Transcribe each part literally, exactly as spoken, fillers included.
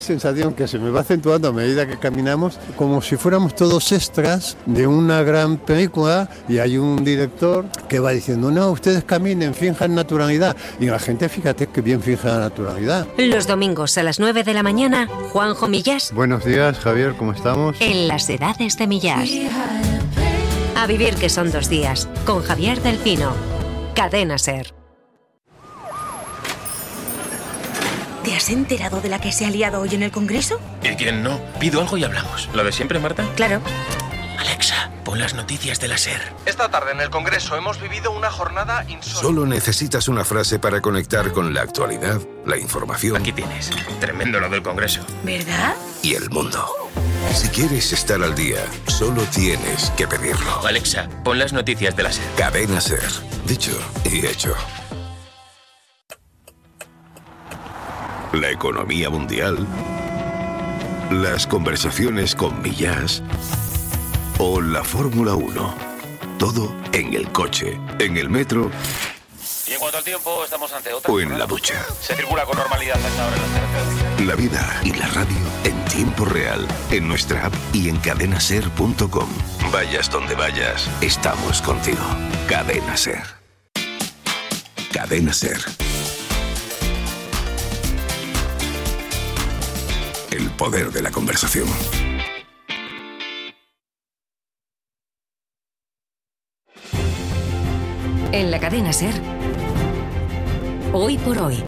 Sensación que se me va acentuando a medida que caminamos, como si fuéramos todos extras de una gran película y hay un director que va diciendo, no, ustedes caminen, finjan naturalidad, y la gente, fíjate que bien finge la naturalidad. Los domingos a las nueve de la mañana, Juanjo Millás. Buenos días, Javier, ¿cómo estamos? En las edades de Millás. A vivir que son dos días, con Javier del Pino. Cadena SER. ¿Te has enterado de la que se ha liado hoy en el Congreso? ¿Y quién no? Pido algo y hablamos. ¿Lo de siempre, Marta? Claro. Alexa, pon las noticias de la SER. Esta tarde en el Congreso hemos vivido una jornada insólita. Solo necesitas una frase para conectar con la actualidad, la información. Aquí tienes. Tremendo lo del Congreso. ¿Verdad? Y el mundo. Si quieres estar al día, solo tienes que pedirlo. Alexa, pon las noticias de la SER. Cadena SER. Dicho y hecho. La economía mundial, las conversaciones con Millás o la Fórmula uno. Todo en el coche, en el metro y en cuanto al tiempo, estamos ante otra. O en la ducha. Se circula con normalidad hasta ahora en las carreteras. La vida y la radio en tiempo real, en nuestra app y en cadena ser punto com. Vayas donde vayas, estamos contigo. Cadena SER. Cadena SER. El poder de la conversación. En la cadena SER. Hoy por hoy.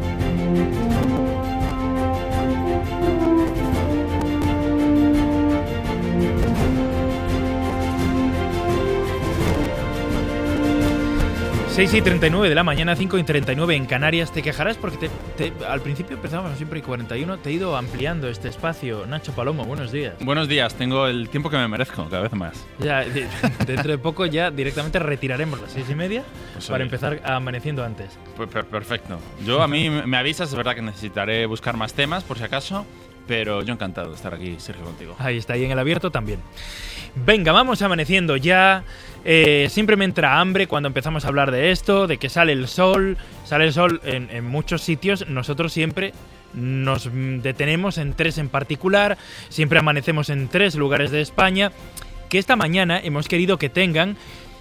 seis y treinta y nueve de la mañana, cinco y treinta y nueve en Canarias. Te quejarás porque te, te, al principio empezábamos a siempre y cuarenta y uno. Te he ido ampliando este espacio. Nacho Palomo, buenos días. Buenos días, tengo el tiempo que me merezco, cada vez más. Ya, de, dentro de poco ya directamente retiraremos las seis y media pues para oye. empezar amaneciendo antes. Pues perfecto. Yo a mí me avisas, es verdad que necesitaré buscar más temas por si acaso, pero yo encantado de estar aquí, Sergio, contigo. Ahí está, y en el abierto también. Venga, vamos amaneciendo ya. Eh, siempre me entra hambre cuando empezamos a hablar de esto, de que sale el sol. Sale el sol en, en muchos sitios. Nosotros siempre nos detenemos en tres en particular. Siempre amanecemos en tres lugares de España, que esta mañana hemos querido que tengan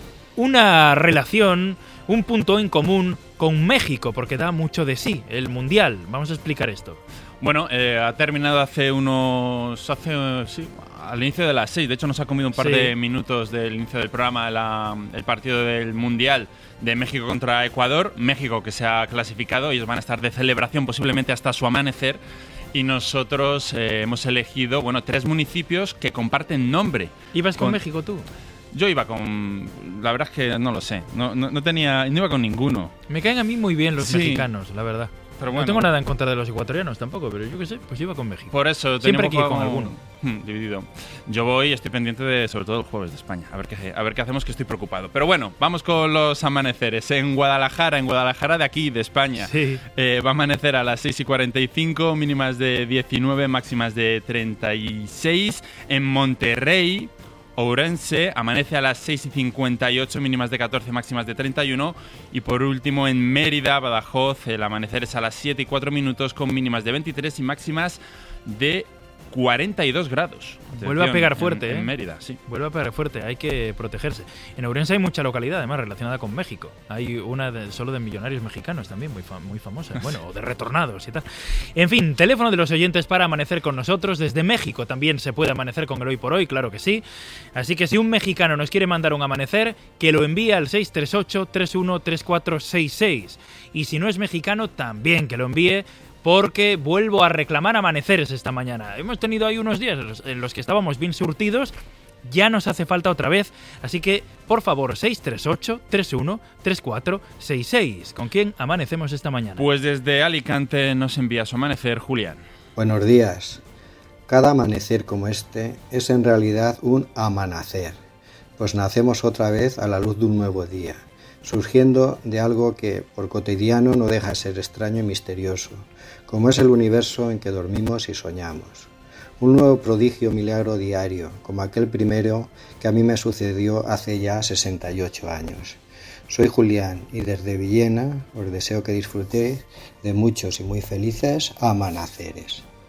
una relación, un punto en común con México, porque da mucho de sí, el Mundial. Vamos a explicar esto. Bueno, eh, ha terminado hace unos... hace sí, al inicio de las seis. De hecho, nos ha comido un par sí. de minutos del inicio del programa la, el partido del Mundial de México contra Ecuador. México que se ha clasificado. Ellos van a estar de celebración posiblemente hasta su amanecer. Y nosotros eh, hemos elegido, bueno, tres municipios que comparten nombre. ¿Ibas con, con México tú? Yo iba con... La verdad es que no lo sé. No, no, no tenía... No iba con ninguno. Me caen a mí muy bien los sí. mexicanos, la verdad. Pero bueno, no tengo nada en contra de los ecuatorianos tampoco, pero yo qué sé, pues iba con México. Por eso siempre aquí con, con alguno. Hmm, dividido. Yo voy, estoy pendiente de, sobre todo, el jueves de España. A ver qué, a ver qué hacemos, que estoy preocupado. Pero bueno, vamos con los amaneceres. En Guadalajara, en Guadalajara de aquí, de España, sí. eh, va a amanecer a las seis y cuarenta y cinco, mínimas de diecinueve, máximas de treinta y seis. En Monterrey, Ourense, amanece a las seis y cincuenta y ocho, mínimas de catorce, máximas de treinta y uno. Y por último, en Mérida, Badajoz, el amanecer es a las siete y cuatro minutos, con mínimas de veintitrés y máximas de cuarenta y dos grados. Vuelve a pegar fuerte, en, ¿eh? En Mérida, sí. Vuelve a pegar fuerte, hay que protegerse. En Ourense hay mucha localidad, además, relacionada con México. Hay una de, solo de millonarios mexicanos también, muy, fa- muy famosa. Bueno, o de retornados y tal. En fin, teléfono de los oyentes para amanecer con nosotros. Desde México también se puede amanecer con el Hoy por Hoy, claro que sí. Así que si un mexicano nos quiere mandar un amanecer, que lo envíe al seis tres ocho, tres uno tres cuatro seis seis. Y si no es mexicano, también que lo envíe, porque vuelvo a reclamar amaneceres esta mañana. Hemos tenido ahí unos días en los que estábamos bien surtidos, ya nos hace falta otra vez, así que, por favor, seis tres ocho, tres uno tres cuatro seis seis. ¿Con quién amanecemos esta mañana? Pues desde Alicante nos envía su amanecer Julián. Buenos días. Cada amanecer como este es en realidad un amanecer, pues nacemos otra vez a la luz de un nuevo día, surgiendo de algo que por cotidiano no deja de ser extraño y misterioso, como es el universo en que dormimos y soñamos. Un nuevo prodigio milagro diario, como aquel primero que a mí me sucedió hace ya sesenta y ocho años. Soy Julián y desde Villena os deseo que disfrutéis de muchos y muy felices amaneceres.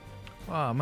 Ah,